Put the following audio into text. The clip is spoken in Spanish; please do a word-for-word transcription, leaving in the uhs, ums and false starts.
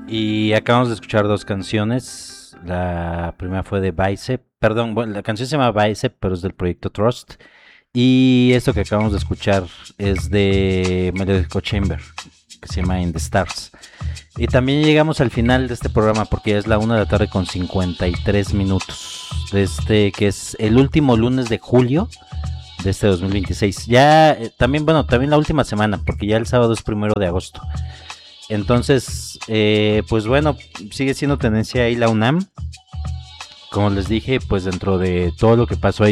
Y acabamos de escuchar dos canciones. La primera fue de Bicep. Perdón, bueno, la canción se llama Bicep, pero es del proyecto Trust. Y esto que acabamos de escuchar es de Melodic Chamber, que se llama In the Stars. Y también llegamos al final de este programa porque ya es la una de la tarde con cincuenta y tres minutos. De este que es el último lunes de julio de este dos mil veintiséis. Ya eh, también, bueno, también la última semana, porque ya el sábado es primero de agosto. Entonces, eh, pues bueno, sigue siendo tendencia ahí la UNAM. Como les dije, pues dentro de todo lo que pasó ahí